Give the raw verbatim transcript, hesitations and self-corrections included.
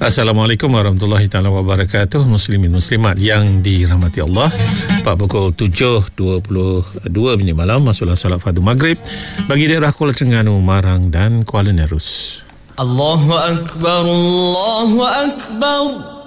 Assalamualaikum warahmatullahi taala wabarakatuh. Muslimin muslimat yang dirahmati Allah. Pak pukul tujuh dua puluh dua minit malam masuklah solat fardu maghrib bagi daerah Kuala Terengganu, Marang dan Kuala Nerus. Allahu akbar, Allahu akbar.